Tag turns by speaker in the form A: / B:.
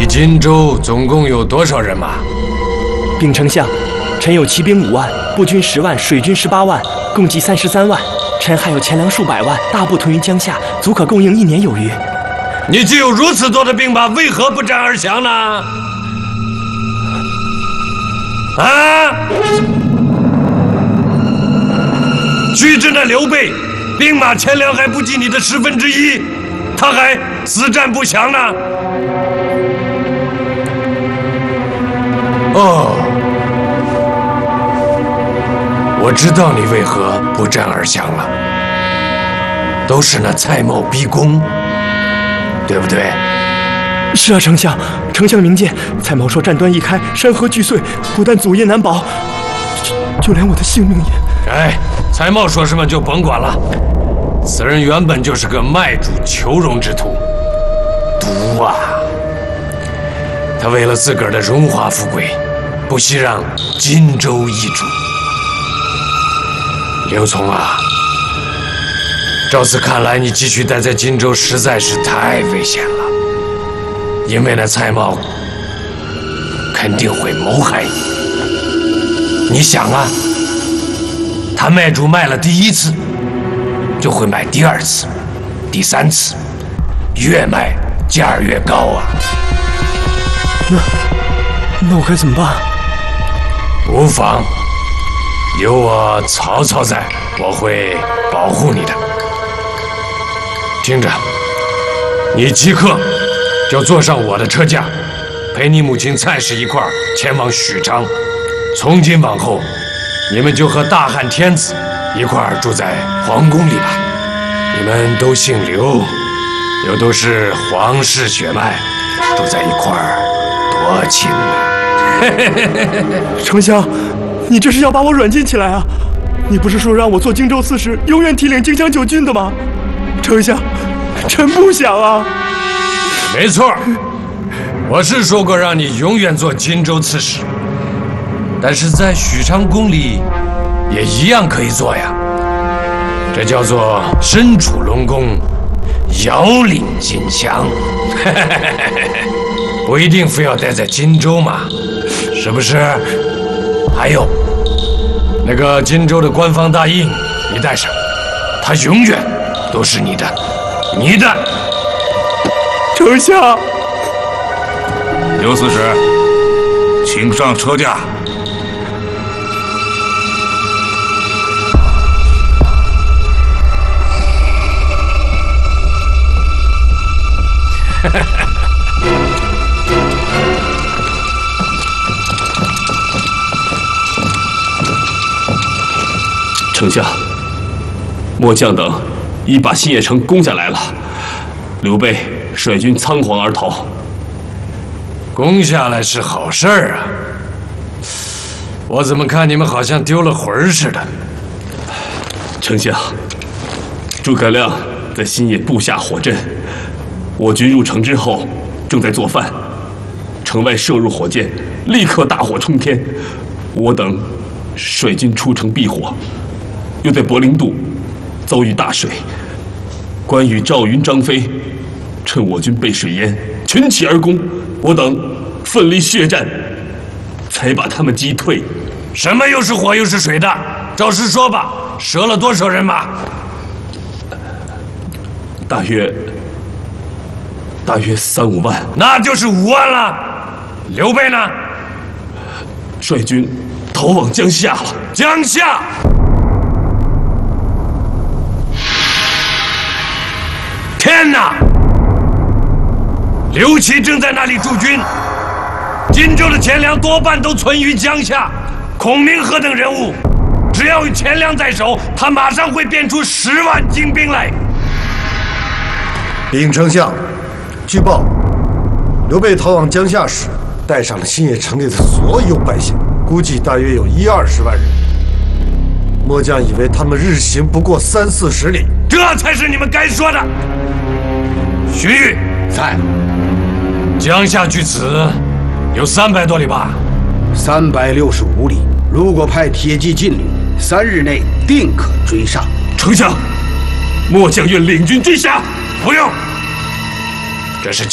A: 你荆州总共有多少人马？
B: 禀丞相，臣有骑兵5万，步军10万，水军18万，共计33万。臣还有钱粮数百万，大部屯于江夏，足可供应1年有余。
A: 你既有如此多的兵马，为何不战而降呢？啊！据知那刘备，兵马钱粮还不及你的1/10，他还死战不降呢。哦，我知道你为何不战而降了，都是那蔡瑁逼宫，对不对？
B: 是啊，丞相，丞相明鉴。蔡瑁说战端一开，山河俱碎，不但祖业难保，就连我的性命也……
A: 哎，蔡瑁说什么就甭管了。此人原本就是个卖主求荣之徒，毒啊！他为了自个儿的荣华富贵，不惜让荆州易主。刘琮啊，照此看来，你继续待在荆州实在是太危险了。因为那蔡瑁肯定会谋害你。你想啊，他卖主卖了第1次，就会买第2次、第3次，越卖价越高啊。
B: 那我该怎么办？
A: 无妨，有我曹操在，我会保护你的。听着，你即刻就坐上我的车驾，陪你母亲蔡氏一块儿前往许昌。从今往后，你们就和大汉天子一块儿住在皇宫里吧。你们都姓刘，又都是皇室血脉，住在一块儿多亲呐！
B: 丞相，你这是要把我软禁起来啊？你不是说让我做荆州刺史，永远提领荆襄9郡的吗？丞相，臣不想啊。
A: 没错，我是说过让你永远做荆州刺史，但是在许昌宫里也一样可以做呀。这叫做身处龙宫，遥领金枪。不一定非要待在荆州嘛，是不是？还有那个荆州的官方大印，你带上，它永远都是你的，你的。
B: 丞相，
C: 刘刺史，请上车驾。
D: 丞相，末将等已把新野城攻下来了。刘备率军仓皇而逃。
A: 攻下来是好事儿啊，我怎么看你们好像丢了魂儿似的？
D: 丞相，诸葛亮在新野布下火阵，我军入城之后正在做饭，城外射入火箭，立刻大火冲天。我等率军出城避火，又在柏林渡遭遇大水。关羽、赵云、张飞趁我军被水淹，群起而攻，我等奋力血战，才把他们击退。
A: 什么又是火又是水的？照实说吧，折了多少人马？
D: 大约3、5万。
A: 那就是5万了。刘备呢？
D: 率军逃往江夏了。
A: 江夏。天哪！刘琦正在那里驻军，荆州的钱粮多半都存于江夏。孔明何等人物，只要有钱粮在手，他马上会变出10万精兵来。
E: 禀丞相，据报，刘备逃往江夏时，带上了新野城里的所有百姓，估计大约有20-20万人。末将以为他们日行不过30-40里，
A: 这才是你们该说的。荀彧在，江夏距此有300多里吧
F: ？365里。如果派铁骑进旅，3日内定可追上。
D: 丞相，末将愿领军追杀。
A: 不用，这是